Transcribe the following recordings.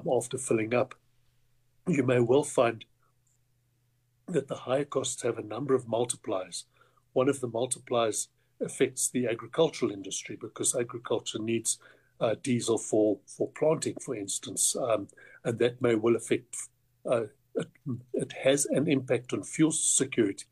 after filling up, you may well find that the higher costs have a number of multipliers. One of the multipliers affects the agricultural industry because agriculture needs diesel for planting, for instance, and that may well affect. It has an impact on food security.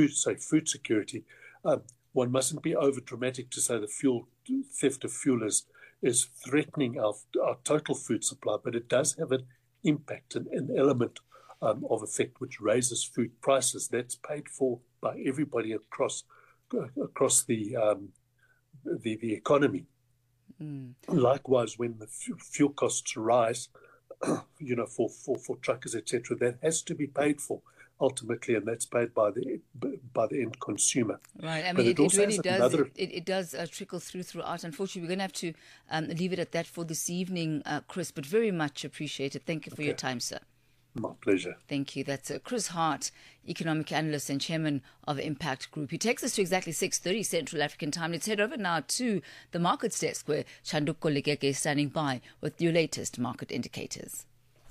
One mustn't be over dramatic to say the theft of fuel is threatening our total food supply, but it does have an impact, an element of effect which raises food prices. That's paid for by everybody across the economy. Likewise, when the fuel costs rise, for truckers, etc., that has to be paid for ultimately, and that's paid by the end consumer. Right. I mean, it really does. It does trickle throughout. Unfortunately, we're going to have to leave it at that for this evening, Chris. But very much appreciated. Thank you for your time, sir. My pleasure. Thank you. That's Chris Hart, economic analyst and chairman of Impact Group. He takes us to exactly 6:30 Central African time. Let's head over now to the markets desk where Chanduko Legege is standing by with your latest market indicators.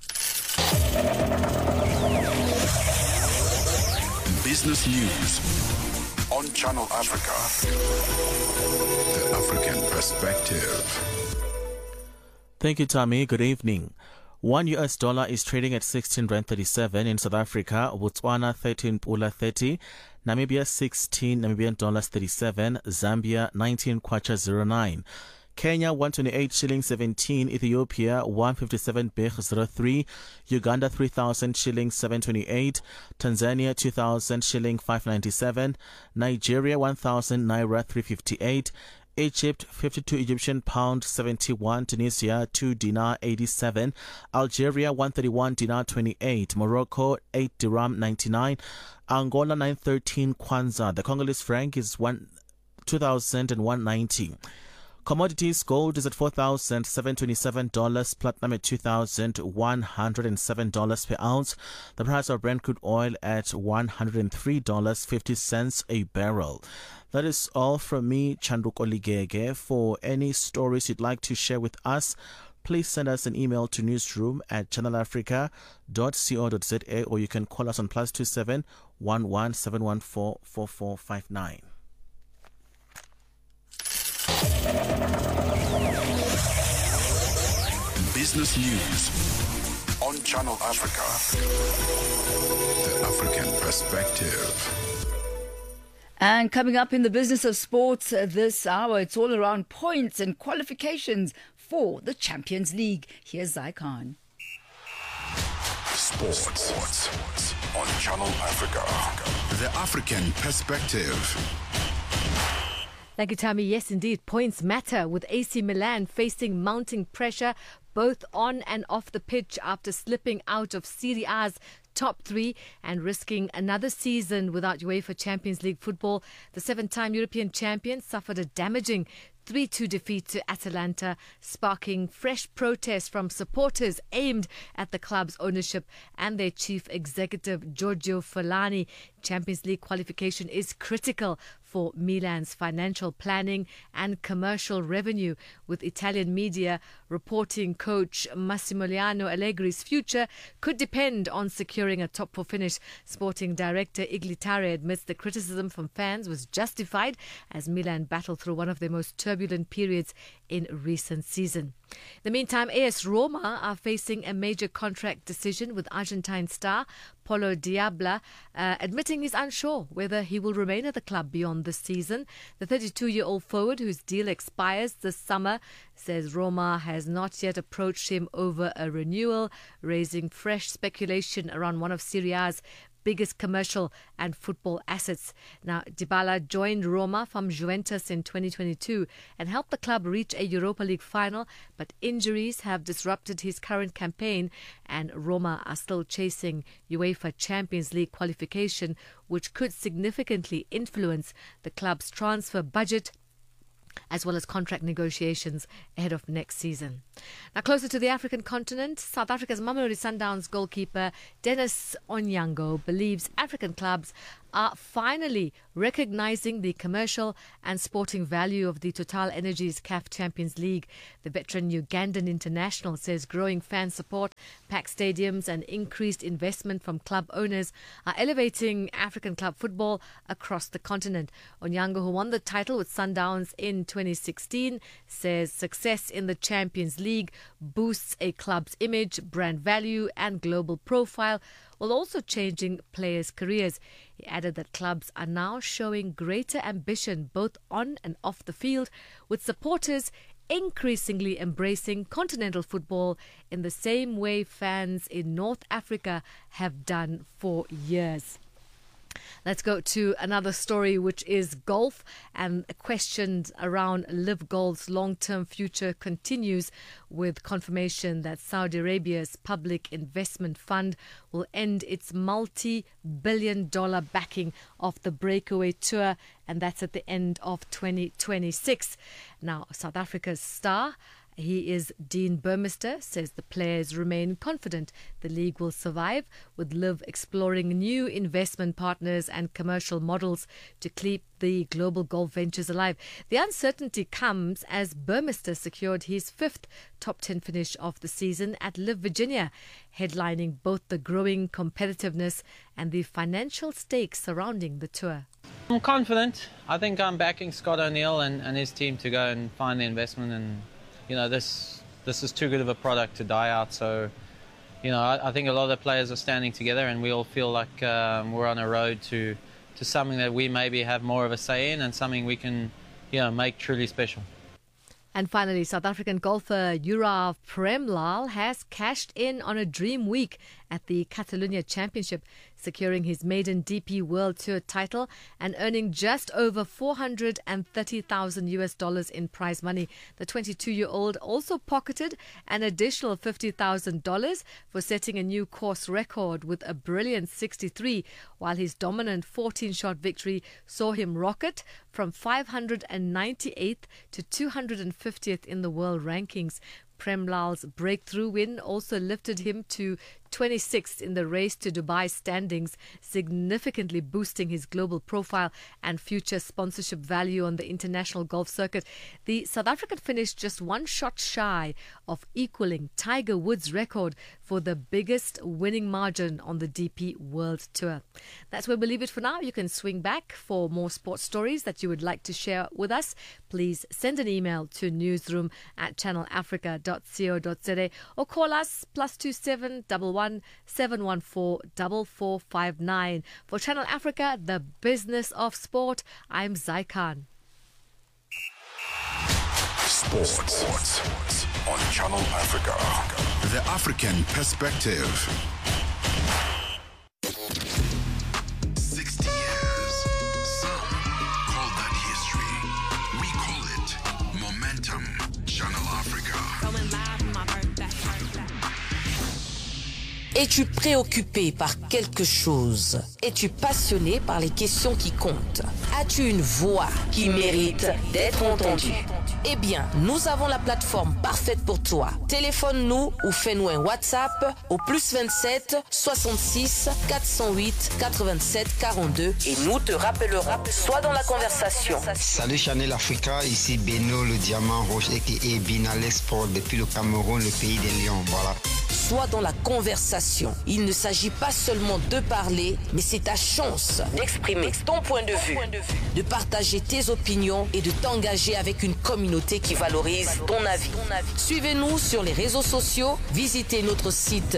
Business News on Channel Africa. The African Perspective. Thank you, Tommy. Good evening. $1 is trading at 16.37 in South Africa, Botswana 13.30, Namibia 16 Namibian dollars 37, Zambia 19 kwacha 09. Kenya 128 shillings 17, Ethiopia 157 03, Uganda 3,000 shillings 728, Tanzania 2,000 shilling 597, Nigeria 1,000 naira 358, Egypt 52 Egyptian pound 71, Tunisia 2 dinar 87, Algeria 131 dinar 28, Morocco 8 dirham 99, Angola 913 kwanza. The Congolese franc is 2,190. Commodities: gold is at $4,727, platinum at $2,107 per ounce. The price of Brent crude oil at $103.50 a barrel. That is all from me, Chanduko Legege. For any stories you'd like to share with us, please send us an email to newsroom@channelafrica.co.za, or you can call us on +27 11 714 4459. Business News on Channel Africa. The African Perspective. And coming up in the business of sports this hour, it's all around points and qualifications for the Champions League. Here's Zai Khan. Sports on Channel Africa. The African Perspective. Thank you, Tammy. Yes, indeed. Points matter, with AC Milan facing mounting pressure both on and off the pitch after slipping out of Serie A's top three and risking another season without UEFA Champions League football. The seven-time European champion suffered a damaging 3-2 defeat to Atalanta, sparking fresh protests from supporters aimed at the club's ownership and their chief executive, Giorgio Fulani. Champions League qualification is critical for Milan's financial planning and commercial revenue, with Italian media reporting coach Massimiliano Allegri's future could depend on securing a top four finish. Sporting director Iglitare admits the criticism from fans was justified as Milan battled through one of their most turbulent periods in recent season. In the meantime, AS Roma are facing a major contract decision, with Argentine star Paulo Diabla admitting he's unsure whether he will remain at the club beyond this season. The 32-year-old forward, whose deal expires this summer, says Roma has not yet approached him over a renewal, raising fresh speculation around one of Serie A's biggest commercial and football assets. Now, Dybala joined Roma from Juventus in 2022 and helped the club reach a Europa League final, but injuries have disrupted his current campaign, and Roma are still chasing UEFA Champions League qualification, which could significantly influence the club's transfer budget as well as contract negotiations ahead of next season. Now, closer to the African continent, South Africa's Mamelodi Sundowns goalkeeper Dennis Onyango believes African clubs are finally recognizing the commercial and sporting value of the Total Energies CAF Champions League. The veteran Ugandan international says growing fan support, packed stadiums and increased investment from club owners are elevating African club football across the continent. Onyango, who won the title with Sundowns in 2016, says success in the Champions League boosts a club's image, brand value and global profile, while also changing players' careers. He added that clubs are now showing greater ambition both on and off the field, with supporters increasingly embracing continental football in the same way fans in North Africa have done for years. Let's go to another story, which is golf, and questions around Live Golf's long-term future continues, with confirmation that Saudi Arabia's Public Investment Fund will end its multi-billion-dollar backing of the Breakaway Tour, and that's at the end of 2026. Now, South Africa's star, he is Dean Burmester, says the players remain confident the league will survive, with Liv exploring new investment partners and commercial models to keep the global golf ventures alive. The uncertainty comes as Burmester secured his 5th top 10 finish of the season at Liv Virginia, headlining both the growing competitiveness and the financial stakes surrounding the tour. I'm confident. I think I'm backing Scott O'Neill and his team to go and find the investment, and this is too good of a product to die out. So, I think a lot of the players are standing together, and we all feel like we're on a road to something that we maybe have more of a say in, and something we can, make truly special. And finally, South African golfer Yurav Premlal has cashed in on a dream week at the Catalonia Championship, securing his maiden DP World Tour title and earning just over $430,000 in prize money. The 22-year-old also pocketed an additional $50,000 for setting a new course record with a brilliant 63, while his dominant 14-shot victory saw him rocket from 598th to 250th in the world rankings. Premlal's breakthrough win also lifted him to 26th in the race to Dubai standings, significantly boosting his global profile and future sponsorship value on the international golf circuit. The South African finished just one shot shy of equaling Tiger Woods' record for the biggest winning margin on the DP World Tour. That's where we'll leave it for now. You can swing back for more sports stories that you would like to share with us. Please send an email to newsroom@channelafrica.co.za or call us +27 11 714 4459. For Channel Africa, the business of sport, I'm Zaikan. Sports on Channel Africa. The African perspective. 60 years. Some call that history. We call it momentum. Channel Africa. Es-tu préoccupé par quelque chose? Es-tu passionné par les questions qui comptent? As-tu une voix qui mérite d'être entendue? Eh bien, nous avons la plateforme parfaite pour toi. Téléphone-nous ou fais-nous un WhatsApp au +27 66 408 87 42 et nous te rappellerons. Sois dans la conversation. Salut Channel Africa, ici Beno le diamant rouge et Binales Sport depuis le Cameroun, le pays des lions. Voilà. Sois dans la conversation. Il ne s'agit pas seulement de parler, mais c'est ta chance d'exprimer ton point de vue, de partager tes opinions et de t'engager avec une communauté qui valorise ton avis. Suivez-nous sur les réseaux sociaux, visitez notre site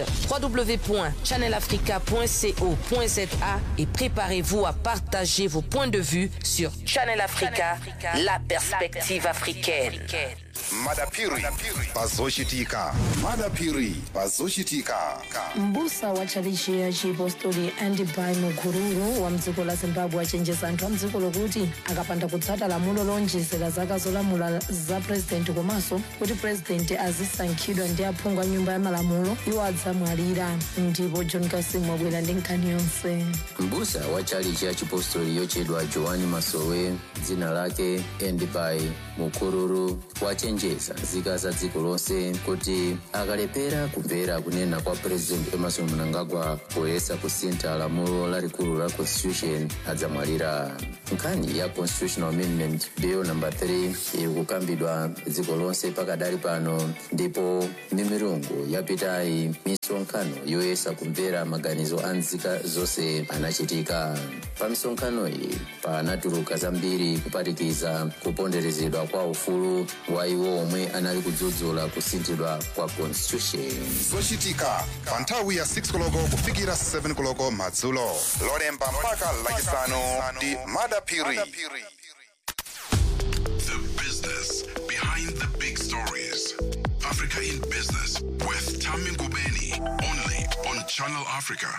www.channelafrica.co.za et préparez-vous à partager vos points de vue sur Channel Africa, la perspective africaine. Madapiri bazoshitika. Madapiri bazoshitika. Mbusa wa chalichi ya Chipostoli Andibai Mukururu wa mdziko la Zimbabwe achenjeza anthu a mdziko lokuti akapanda kutsata lamulo lonjezera zaka zolamula za president komanso kuti president azisankhidwa ndi aphungu a nyumba ya malamulo iwo adzamwalira. Ndipo John Kasimu wabwera ndi nkhani yonse. Mbusa wa chalichi ya Chipostoli yochedwa Joani Masowe, dzina lake Andibai Mukururu wachenjeza nzika za dziko lonse kuti akalepera kumvera kunena kwa President Emmerson Mnangagwa poyesa kusintha lamulo lalikulu la Constitution adzamwalira. Nkhani ya Constitutional Amendment Bill number 3 ikukambidwa dziko lonse pakadali pano, ndipo milungu yapitayi misonkhano yoyesa kumvera maganizo a nzika zonse anachitika. Pa misonkhano iyi panatuluka zambiri kuphatikiza kuponderezedwa kwa ufulu wa iwo omwe anali kudzudzula kusinthidwa kwa Constitution. Zochitika pa nthawi ya 6 koloko kufikira 7 koloko madzulo, lolemba mpaka lachisanu ndi Madapiri. The business behind the big stories. Africa in Business with Tami Ngubeni, only on Channel Africa.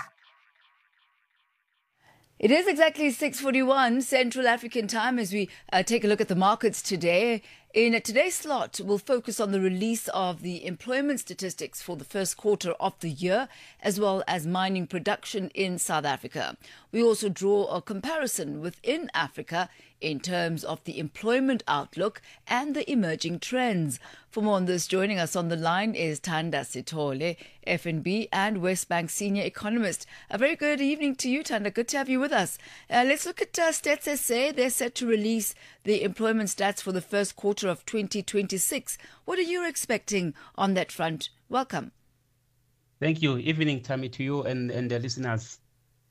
It is exactly 6:41 Central African time as we take a look at the markets today. In today's slot, we'll focus on the release of the employment statistics for the first quarter of the year, as well as mining production in South Africa. We also draw a comparison within Africa in terms of the employment outlook and the emerging trends. For more on this, joining us on the line is Thanda Sithole, FNB and Westbank senior economist. A very good evening to you, Thanda. Good to have you with us. Let's look at Stats SA. They're set to release the employment stats for the first quarter of 2026. What are you expecting on that front? Welcome. Thank you. Evening, Tammy, to you and the listeners.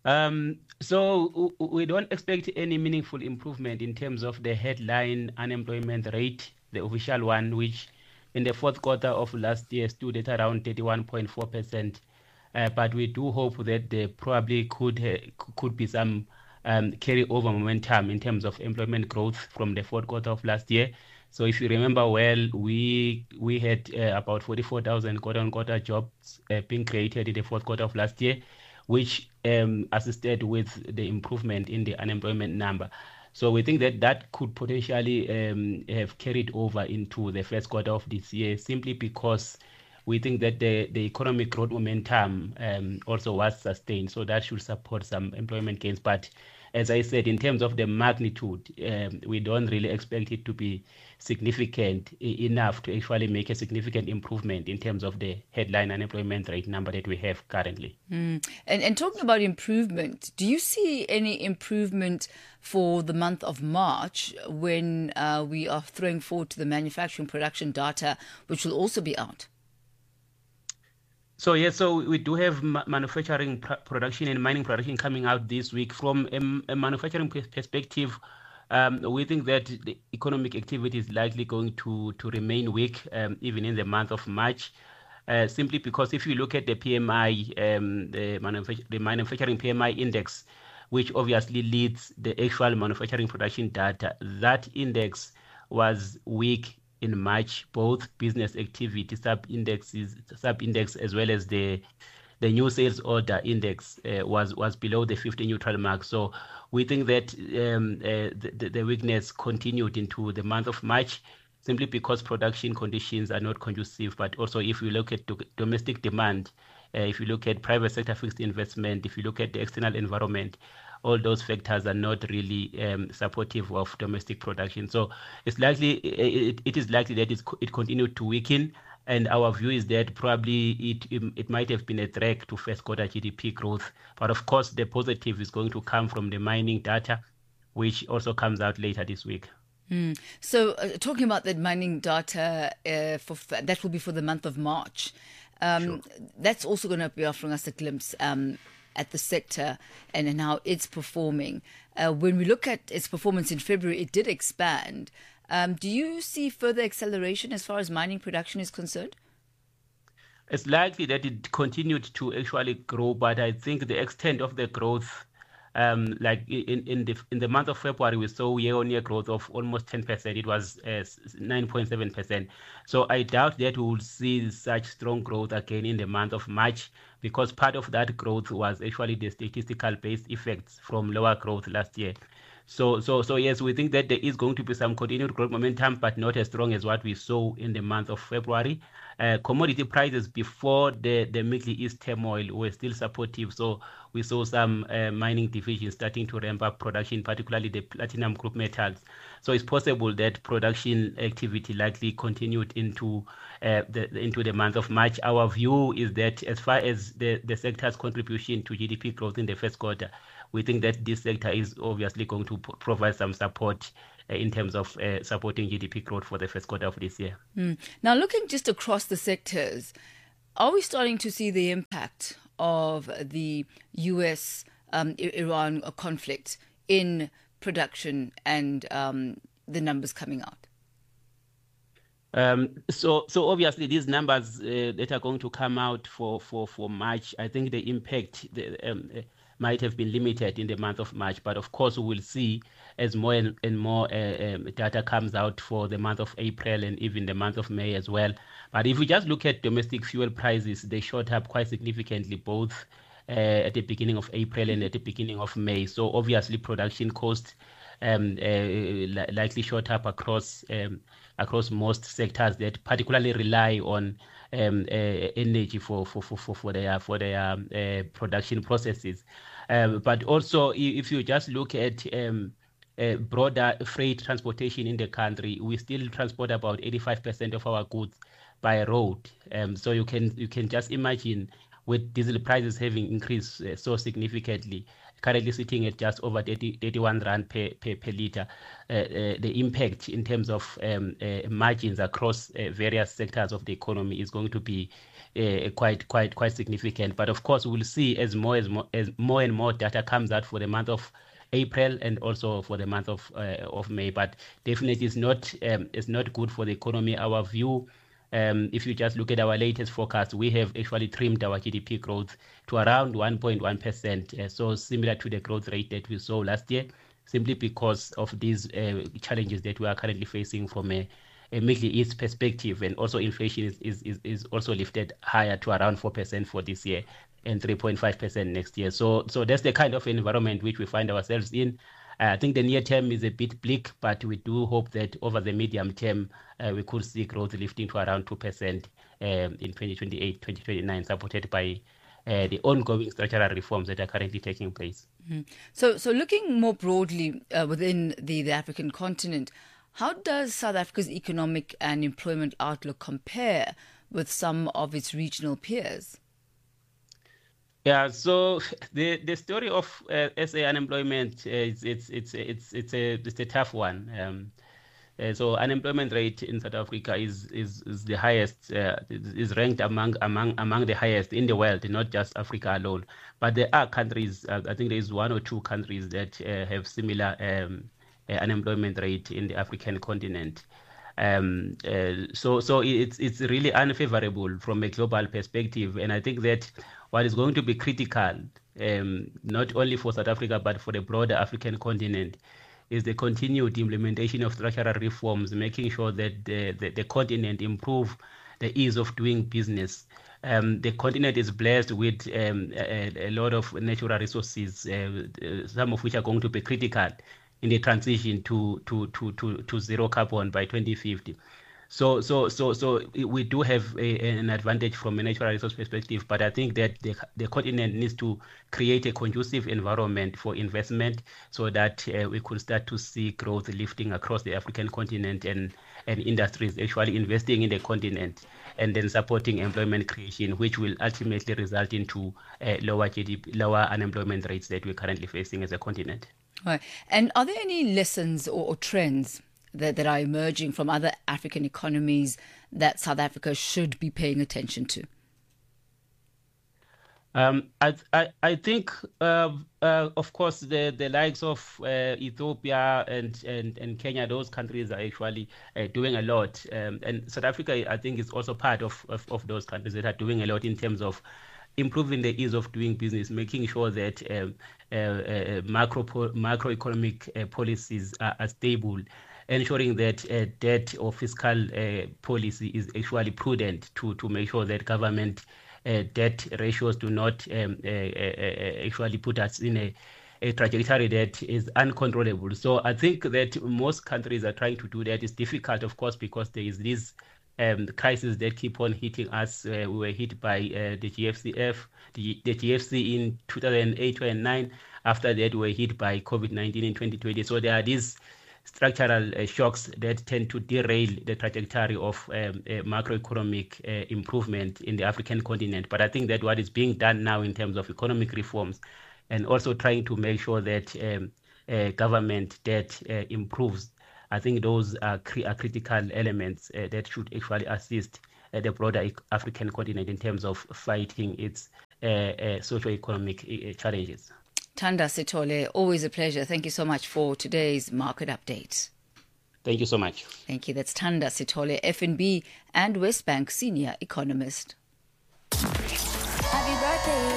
So we don't expect any meaningful improvement in terms of the headline unemployment rate, the official one, which in the fourth quarter of last year stood at around 31.4%. But we do hope that there probably could be some carryover momentum in terms of employment growth from the fourth quarter of last year. So if you remember well, we had about 44,000 quarter-on-quarter jobs being created in the fourth quarter of last year, which assisted with the improvement in the unemployment number. So we think that could potentially have carried over into the first quarter of this year, simply because we think that the economic growth momentum also was sustained. So that should support some employment gains. But as I said, in terms of the magnitude, we don't really expect it to be significant enough to actually make a significant improvement in terms of the headline unemployment rate number that we have currently. And talking about improvement, do you see any improvement for the month of March when we are throwing forward to the manufacturing production data, which will also be out? So yes, so we do have manufacturing production and mining production coming out this week. From a manufacturing perspective, we think that the economic activity is likely going to remain weak even in the month of March, simply because if you look at the PMI, the manufacturing PMI index, which obviously leads the actual manufacturing production data, that index was weak in March. Both business activity sub-index as well as the new sales order index was below the 50 neutral mark. So we think that the weakness continued into the month of March, simply because production conditions are not conducive. But also if you look at domestic demand, if you look at private sector fixed investment, if you look at the external environment, all those factors are not really supportive of domestic production. So it's likely, it is likely that it continued to weaken. And our view is that probably it might have been a drag to first quarter GDP growth. But of course, the positive is going to come from the mining data, which also comes out later this week. So talking about that mining data, that will be for the month of March. Sure. That's also going to be offering us a glimpse at the sector and how it's performing. When we look at its performance in February, it did expand. Do you see further acceleration as far as mining production is concerned? It's likely that it continued to actually grow, but I think the extent of the growth, like in the month of February, we saw year-on-year growth of almost 10%. It was 9.7%. So I doubt that we will see such strong growth again in the month of March, because part of that growth was actually the statistical based effects from lower growth last year. So yes, we think that there is going to be some continued growth momentum, but not as strong as what we saw in the month of February. Commodity prices before the Middle East turmoil were still supportive. So we saw some mining divisions starting to ramp up production, particularly the platinum group metals. So it's possible that production activity likely continued into the month of March. Our view is that as far as the sector's contribution to GDP growth in the first quarter, we think that this sector is obviously going to provide some support in terms of supporting GDP growth for the first quarter of this year. Now, looking just across the sectors, are we starting to see the impact of the US-Iran conflict in production and the numbers coming out? So obviously these numbers that are going to come out for March, I think the impact might have been limited in the month of March, but of course we will see as more and more data comes out for the month of April and even the month of May as well. But if we just look at domestic fuel prices, they shot up quite significantly both at the beginning of April and at the beginning of May. So obviously production costs likely shot up across most sectors that particularly rely on energy for their production processes. But also, if you just look at broader freight transportation in the country, we still transport about 85% of our goods by road. So you can just imagine, with diesel prices having increased so significantly, currently sitting at just over 31 rand per liter, the impact in terms of margins across various sectors of the economy is going to be quite significant. But of course, we'll see as more and more data comes out for the month of April and also for the month of May. But definitely, it's not good for the economy. Our view, if you just look at our latest forecast, we have actually trimmed our GDP growth to around 1.1%, so similar to the growth rate that we saw last year, simply because of these challenges that we are currently facing from a Middle East perspective, and also inflation is also lifted higher to around 4% for this year and 3.5% next year. So that's the kind of environment which we find ourselves in. I think the near term is a bit bleak, but we do hope that over the medium term, we could see growth lifting to around 2% in 2028, 2029, supported by the ongoing structural reforms that are currently taking place. So looking more broadly within the African continent, how does South Africa's economic and employment outlook compare with some of its regional peers? Yeah, so the story of SA unemployment it's a tough one. So unemployment rate in South Africa is the highest, is ranked among the highest in the world, not just Africa alone. But there are countries, I think there is one or two countries that have similar unemployment rate in the African continent. So it's really unfavorable from a global perspective, and I think that what is going to be critical, not only for South Africa but for the broader African continent, is the continued implementation of structural reforms, making sure that the continent improve the ease of doing business. The continent is blessed with a lot of natural resources, some of which are going to be critical in the transition to zero carbon by 2050. So we do have an advantage from a natural resource perspective, but I think that the continent needs to create a conducive environment for investment so that we could start to see growth lifting across the African continent and industries actually investing in the continent and then supporting employment creation, which will ultimately result into lower GDP, lower unemployment rates that we're currently facing as a continent. Right. And are there any lessons or trends that are emerging from other African economies that South Africa should be paying attention to? I think, of course, the likes of Ethiopia and Kenya, those countries are actually doing a lot. And South Africa, I think, is also part of those countries that are doing a lot in terms of improving the ease of doing business, making sure that macroeconomic policies are stable, ensuring that debt or fiscal policy is actually prudent to make sure that government debt ratios do not actually put us in a trajectory that is uncontrollable. So I think that most countries are trying to do that. It's difficult, of course, because there is this crisis that keep on hitting us. We were hit by the GFC in 2008-2009. After that, we were hit by COVID-19 in 2020. So there are these structural shocks that tend to derail the trajectory of macroeconomic improvement in the African continent. But I think that what is being done now in terms of economic reforms and also trying to make sure that government debt improves, I think those are critical elements that should actually assist the broader African continent in terms of fighting its socio-economic challenges. Thanda Sithole, always a pleasure. Thank you so much for today's market update. Thank you so much. Thank you. That's Thanda Sithole, FNB and Westbank senior economist. Happy birthday.